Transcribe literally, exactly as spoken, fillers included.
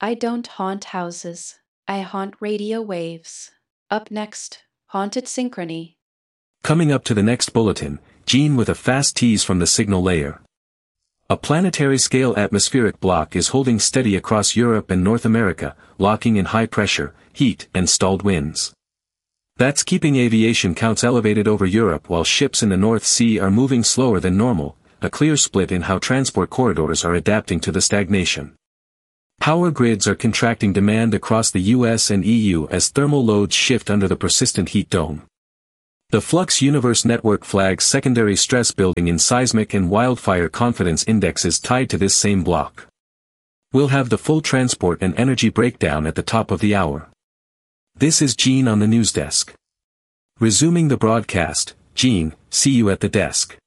I don't haunt houses. I haunt radio waves. Up next, haunted synchrony. Coming up to the next bulletin, Gene with a fast tease from the signal layer. A planetary-scale atmospheric block is holding steady across Europe and North America, locking in high pressure, heat, and stalled winds. That's keeping aviation counts elevated over Europe while ships in the North Sea are moving slower than normal, a clear split in how transport corridors are adapting to the stagnation. Power grids are contracting demand across the U S and E U as thermal loads shift under the persistent heat dome. The Flux Universe Network flags secondary stress building in seismic and wildfire confidence indexes tied to this same block. We'll have the full transport and energy breakdown at the top of the hour. This is Gene on the news desk. Resuming the broadcast, Gene, see you at the desk.